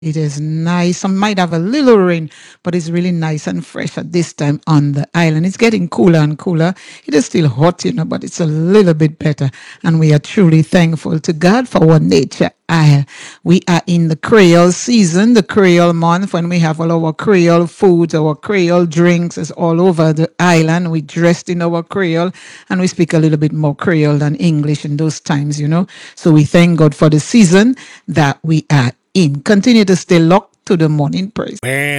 It is nice. Some might have a little rain, but it's really nice and fresh at this time on the island. It's getting cooler and cooler. It is still hot, but it's a little bit better. And we are truly thankful to God for our nature isle. We are in the Creole season, the Creole month, when we have all our Creole foods, our Creole drinks is all over the island. We dressed in our Creole and we speak a little bit more Creole than English in those times. So we thank God for the season that we are in. Continue to stay locked to the morning praise.